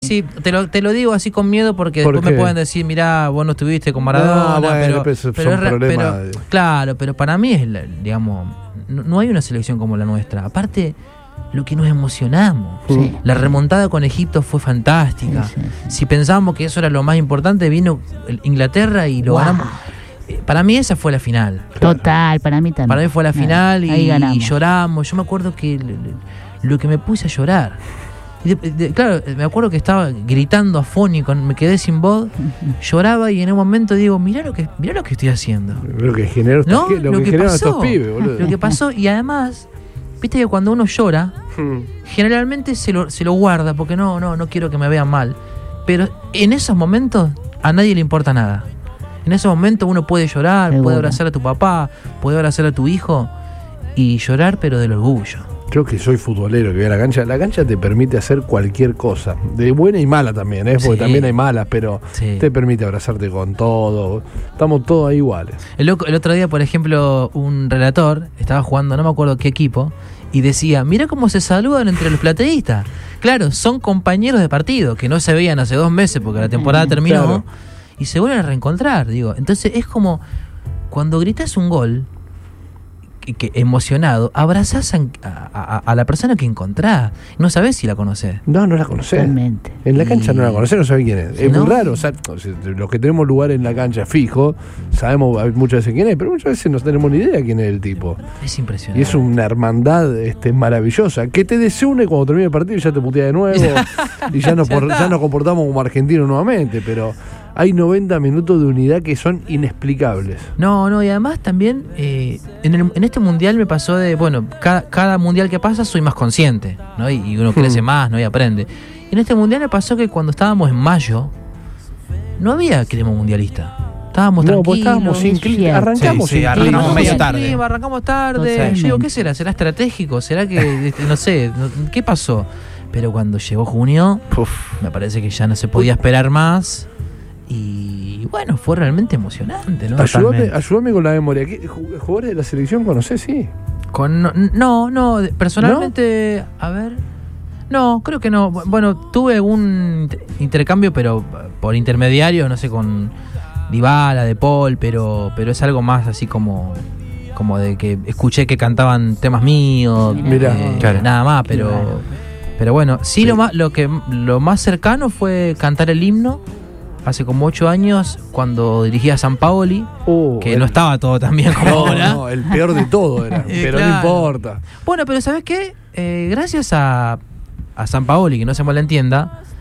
sí, te lo digo así con miedo porque ¿Por después qué? me pueden decir, mirá, vos no estuviste con Maradona. No, bueno, pero son problemas. Claro, pero para mí es, digamos, no hay una selección como la nuestra. Aparte, lo que nos emocionamos. Sí. La remontada con Egipto fue fantástica. Sí. Si pensábamos que eso era lo más importante, vino Inglaterra y lo ganamos. Para mí esa fue la final. Total, para mí también. Para mí fue la final Ahí ganamos. y lloramos. Yo me acuerdo que lo que me puse a llorar. Claro, me acuerdo que estaba gritando afónico, me quedé sin voz, lloraba y en un momento digo, mirá lo que estoy haciendo. Lo que generó ¿No? lo que generaron estos pibes, boludo. Lo que pasó, y además, viste que cuando uno llora, generalmente se lo guarda porque no quiero que me vean mal. Pero en esos momentos a nadie le importa nada. En esos momentos uno puede llorar, Seguro. puede abrazar a tu papá, puede abrazar a tu hijo y llorar pero del orgullo. Yo que soy futbolero, que voy a la cancha te permite hacer cualquier cosa, de buena y mala también, porque Sí. también hay malas, pero Sí. te permite abrazarte con todo, estamos todos ahí iguales. El otro día, por ejemplo, un relator estaba jugando, no me acuerdo qué equipo, y decía, mira cómo se saludan entre los plateístas. Claro, son compañeros de partido, que no se veían hace 2 meses porque la temporada terminó, Claro. y se vuelven a reencontrar, digo. Entonces es como, cuando gritas un gol, que emocionado, abrazás a la persona que encontrás. No sabés si la conocés. No la conocés. Totalmente. En la cancha no la conocés, no sabés quién es. Es ¿No? muy raro, o sea, los que tenemos lugar en la cancha fijo, sabemos muchas veces quién es, pero muchas veces no tenemos ni idea quién es el tipo. Es impresionante. Y es una hermandad maravillosa, que te desune cuando termine el partido y ya te putea de nuevo, y ya nos comportamos como argentinos nuevamente, pero hay 90 minutos de unidad que son inexplicables. No, y además también en este mundial me pasó de, bueno, cada mundial que pasa soy más consciente, ¿no? Y uno crece más, ¿no? Y aprende. Y en este mundial me pasó que cuando estábamos en mayo, no había clima mundialista. Estábamos No, pues tranquilos. estábamos sin clima, arrancamos Sí, sin arrancamos clima. medio sin tarde. clima, arrancamos tarde. Totalmente. Yo digo, ¿qué será? ¿Será estratégico? ¿Será que, no sé, qué pasó? Pero cuando llegó junio, me parece que ya no se podía esperar más. Y bueno, fue realmente emocionante, ¿no? Ayúdame con la memoria. ¿Jugadores de la selección conocés? Sí. No, personalmente, a ver. No, creo que no. Bueno, tuve un intercambio, pero por intermediario, no sé, con Dybala, De Paul, pero es algo más así como de que escuché que cantaban temas míos, Mirá. Claro. nada más, pero bueno, sí, lo más cercano fue cantar el himno hace como 8 años cuando dirigía a Sampaoli, que no estaba todo tan bien como ahora. No, el peor de todo era. Pero Claro. no importa. Bueno, pero ¿sabes qué? Gracias a Sampaoli, que no se malentienda,